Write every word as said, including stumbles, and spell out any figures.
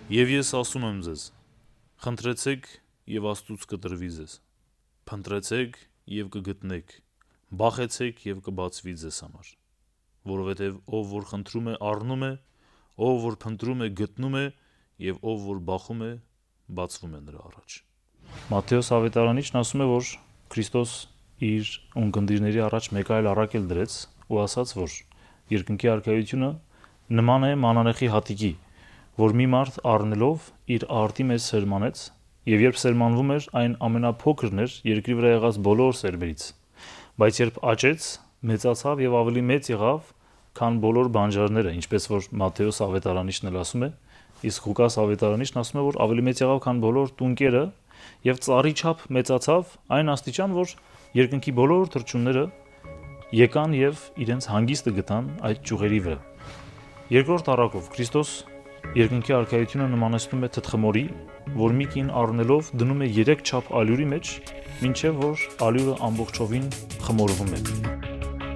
Եվ ես ասում եմ ձեզ. խնդրեցեք եւ Աստծուց կտրվի ձեզ, փնտրեցեք եւ կգտնեք, բախեցեք եւ կբացվի ձեզ համար, որովհետեւ ով որ խնդրում է առնում է, ով որ փնտրում է գտնում է եւ ով որ բախում է բացվում է նրա առաջ։ Մատթեոս ավետարանիչն ասում է, որ Քրիստոս իր ունկնդիրների առաջ մեկ այլ առակել դրեց ու ասաց, որ երկնքի արքայությունը նման է մանանեխի հատիկի, որ մի մարդ առնելով իր արտի մեջ սերմանեց, եւ երբ սերմանվում էր, այն ամենափոքրն էր երկրի վրա եղած բոլոր սերմերից, բայց երբ աճեց, մեծացավ եւ ավելի մեծ եղավ, քան բոլոր բանջարները, ինչպես որ Մատթեոս ավետարանիչն էլ ասում է, իսկ Ղուկաս ավետարանիչն ասում է, որ ավելի մեծ եղավ, քան բոլոր տունկերը, եւ ծառի չափ մեծացավ այն աստիճան, որ երկնքի բոլոր թռչունները եկան եւ իրենց հանգիստը գտան այդ ճյուղերի վրա։ Երկրորդ առակով Քրիստոս երկնքի արքայությունը նմանեցնում է թթխմորի, որ մի կին առնելով դնում է երեք չափ ալյուրի մեջ, մինչև որ ալյուրը ամբողջովին խմորվում է։